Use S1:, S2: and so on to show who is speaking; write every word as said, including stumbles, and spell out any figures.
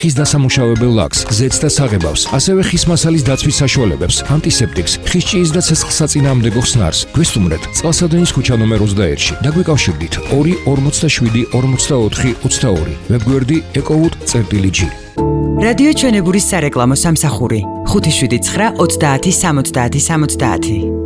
S1: ხის დასამუშავებელ ლაქს, ზეთს და საღებავს, ასევე ხის მასალის დაცვის საშუალებებს, ანტისეპტიკს, ხის ჭიის და ცეცხლსაწინააღმდეგო ხსნარს. გვესტუმრეთ წყალსადენის ქუჩა ნომერ ოცდაერთში და გვიკავშირდით ორი ორმოცდაშვიდი ორმოცდაოთხი ოცდაორი. ვებგვერდი ეკოვუთ.ჯი.
S2: რადიო ჩვენებურის სარეკლამო სამსახური ხუთი შვიდი ცხრა ოცდაათი სამოცდაათი სამოცდაათი.